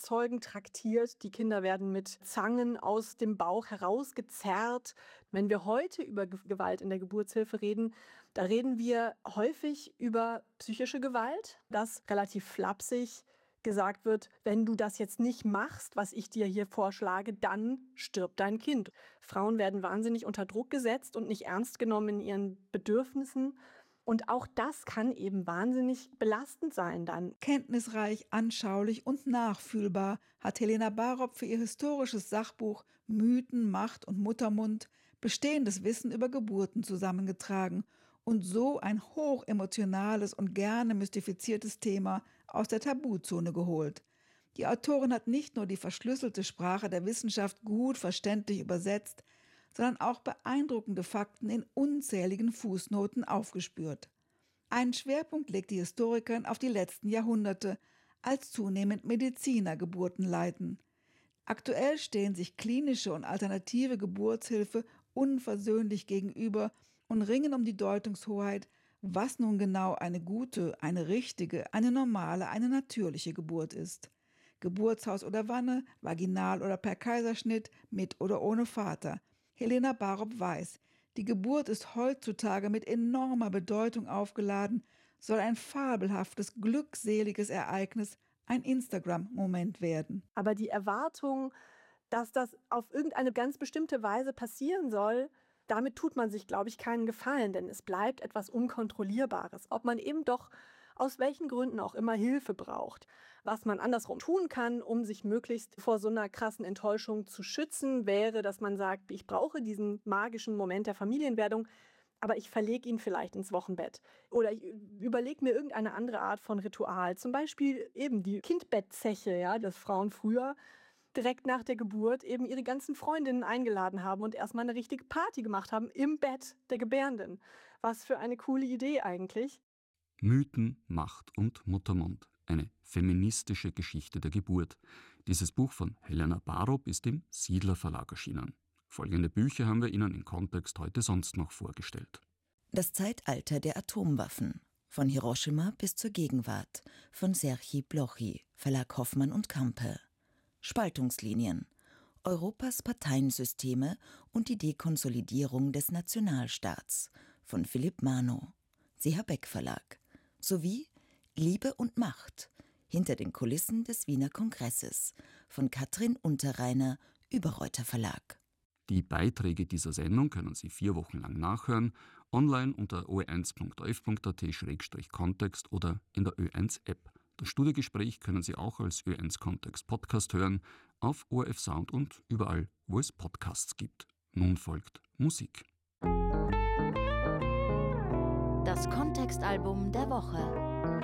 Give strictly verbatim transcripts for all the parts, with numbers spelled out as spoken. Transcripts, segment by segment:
Werkzeugen traktiert. Die Kinder werden mit Zangen aus dem Bauch herausgezerrt. Wenn wir heute über Gewalt in der Geburtshilfe reden, da reden wir häufig über psychische Gewalt, das relativ flapsig gesagt wird, wenn du das jetzt nicht machst, was ich dir hier vorschlage, dann stirbt dein Kind. Frauen werden wahnsinnig unter Druck gesetzt und nicht ernst genommen in ihren Bedürfnissen. Und auch das kann eben wahnsinnig belastend sein dann. Kenntnisreich, anschaulich und nachfühlbar hat Helena Barop für ihr historisches Sachbuch Mythen, Macht und Muttermund bestehendes Wissen über Geburten zusammengetragen und so ein hochemotionales und gerne mystifiziertes Thema aus der Tabuzone geholt. Die Autorin hat nicht nur die verschlüsselte Sprache der Wissenschaft gut verständlich übersetzt, sondern auch beeindruckende Fakten in unzähligen Fußnoten aufgespürt. Einen Schwerpunkt legt die Historikerin auf die letzten Jahrhunderte, als zunehmend Mediziner Geburten leiten. Aktuell stehen sich klinische und alternative Geburtshilfe unversöhnlich gegenüber und ringen um die Deutungshoheit, was nun genau eine gute, eine richtige, eine normale, eine natürliche Geburt ist. Geburtshaus oder Wanne, vaginal oder per Kaiserschnitt, mit oder ohne Vater. Helena Barop weiß, die Geburt ist heutzutage mit enormer Bedeutung aufgeladen, soll ein fabelhaftes, glückseliges Ereignis, ein Instagram-Moment werden. Aber die Erwartung, dass das auf irgendeine ganz bestimmte Weise passieren soll, damit tut man sich, glaube ich, keinen Gefallen, denn es bleibt etwas Unkontrollierbares. Ob man eben doch aus welchen Gründen auch immer Hilfe braucht. Was man andersrum tun kann, um sich möglichst vor so einer krassen Enttäuschung zu schützen, wäre, dass man sagt, ich brauche diesen magischen Moment der Familienwerdung, aber ich verlege ihn vielleicht ins Wochenbett. Oder ich überlege mir irgendeine andere Art von Ritual. Zum Beispiel eben die Kindbettzeche, ja, dass Frauen früher direkt nach der Geburt eben ihre ganzen Freundinnen eingeladen haben und erstmal eine richtige Party gemacht haben im Bett der Gebärenden. Was für eine coole Idee eigentlich. Mythen, Macht und Muttermund. Eine feministische Geschichte der Geburt. Dieses Buch von Helena Barop ist im Siedler Verlag erschienen. Folgende Bücher haben wir Ihnen im Kontext heute sonst noch vorgestellt. Das Zeitalter der Atomwaffen. Von Hiroshima bis zur Gegenwart. Von Serhii Blochy, Verlag Hoffmann und Campe. Spaltungslinien. Europas Parteiensysteme und die Dekonsolidierung des Nationalstaats. Von Philipp Mano. C H Beck Verlag. Sowie Liebe und Macht. Hinter den Kulissen des Wiener Kongresses. Von Katrin Unterreiner, Überreuter Verlag. Die Beiträge dieser Sendung können Sie vier Wochen lang nachhören, online unter o eins punkt o f punkt a t slash kontext oder in der Ö eins App. Das Studiogespräch können Sie auch als Ö eins Kontext Podcast hören, auf O R F Sound und überall, wo es Podcasts gibt. Nun folgt Musik. Das Kontextalbum der Woche.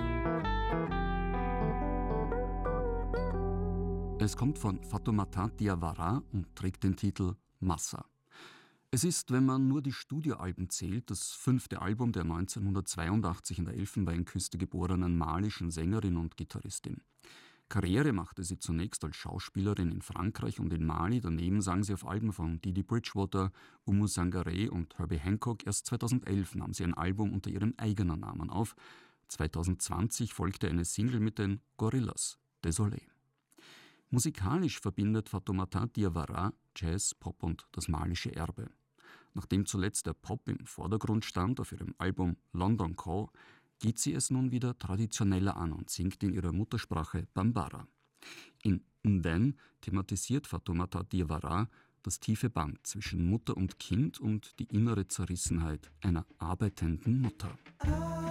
Es kommt von Fatoumata Diawara und trägt den Titel Massa. Es ist, wenn man nur die Studioalben zählt, das fünfte Album der neunzehnhundertzweiundachtzig in der Elfenbeinküste geborenen malischen Sängerin und Gitarristin. Karriere machte sie zunächst als Schauspielerin in Frankreich und in Mali, daneben sang sie auf Alben von Didi Bridgewater, Oumou Sangaré und Herbie Hancock. Erst zweitausendelf nahm sie ein Album unter ihrem eigenen Namen auf. zweitausendzwanzig folgte eine Single mit den Gorillaz, Désolé. Musikalisch verbindet Fatoumata Diawara Jazz, Pop und das malische Erbe. Nachdem zuletzt der Pop im Vordergrund stand auf ihrem Album London Call, geht sie es nun wieder traditioneller an und singt in ihrer Muttersprache Bambara. In Nden thematisiert Fatoumata Diawara das tiefe Band zwischen Mutter und Kind und die innere Zerrissenheit einer arbeitenden Mutter.